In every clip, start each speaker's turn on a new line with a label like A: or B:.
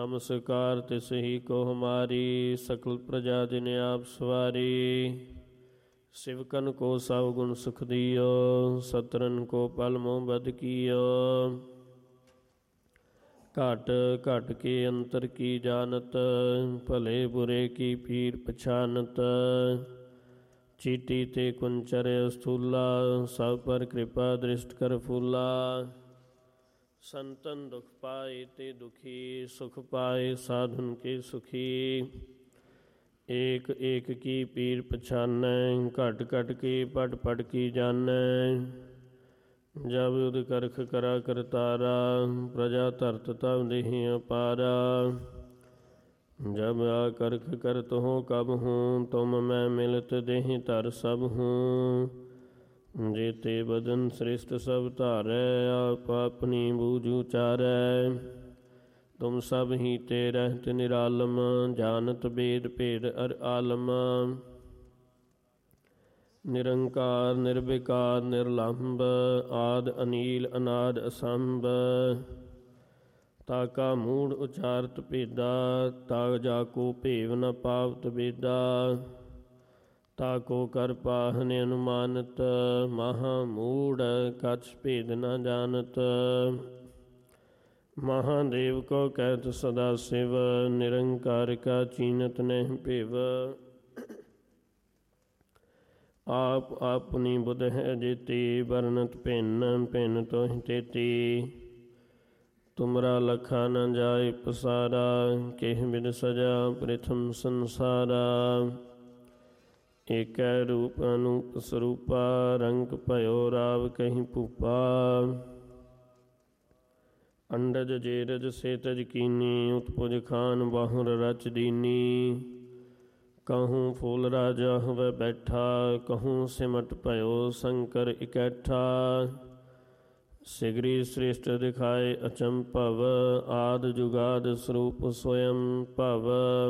A: नमस्कार तिसहि को हमारी, सकल प्रजा जिन आप सवारी। सिवकन को सब गुण सुख दियो, सतरन को पल मोह बद कियो। घट घट के अंतर की जानत, भले बुरे की पीर पछानत। चीटी ते कुंचर स्थूला, सब पर कृपा दृष्ट कर फूला। संतन दुख पाए ते दुखी, सुख पाए साधुन के सुखी। एक एक की पीर पछानै, घट घट के पट पट की जानै। जब उद करख करा करतारा, प्रजा धरत तब देहि अपारा। जब आ करख करत हो कब हूँ, तुम मैं मिलत देहि धर सब हूँ। जेते बदन श्रेष्ठ सब धारै, आप अपनी बूझ उचारै। तुम सब ही ते रहत निरालम, जानत बेद भेद अर आलम। निरंकार निर्विकार निर्लंब, आद अनील अनाद असंभ। ताका मूढ़ उचारत भेदा, ता जाको भेव न पावत बेदा। ताको कर पाहन अनुमानत, महामूढ़ कछ भेद न जानत। महादेव को कहत सदा शिव, निरंकार का चीनत नहीं भेव। आप अपनी बुध है जेती, वर्णत भिन्न भिन्न तोहि तेती। तुमरा लखा न जाय पसारा, केह बिद सजा प्रथम संसारा। एक रूप अनूप स्वरूपा, रंग भयो राव कहीं भूपा। अंडज जेरज सेतज कीनी, उत्पुज खान बाहुर रच दीनी। कहूँ फूल राजा हुए बैठा, कहूँ सिमट भयो शंकर इकट्ठा। सिगरी श्रेष्ठ दिखाए अचंभव, आद जुगाद स्वरूप स्वयं भव।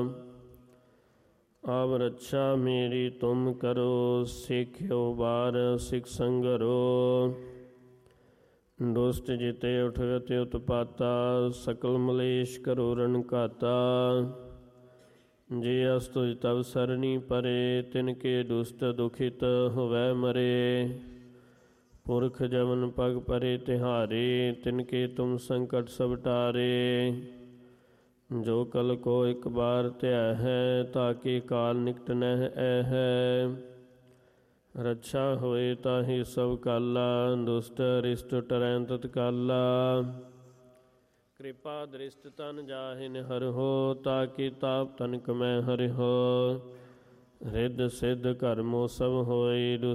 A: अब रक्षा मेरी तुम करो, सिख्यो बार सिख संगरो। दुष्ट जिते उठगत उत्पाता, सकल मलेश करो रण घाता। जे अस्तुज तब सरनी परे, तिनके दुष्ट दुखित हुवै मरे। पुरख जमन पग परे तिहारे, तिनके तुम संकट सब टारे। जो कल को एक बार त्या है, ताकि काल निकट नह है। रक्षा होए ताहि सब काला, दुष्ट अरिष्ट टरै तत्काला। कृपा दृष्ट तन जाहिन हर हो, ताकि ताप तनक मैं हरि हो। रिद्ध सिद्ध कर्मो सब होए,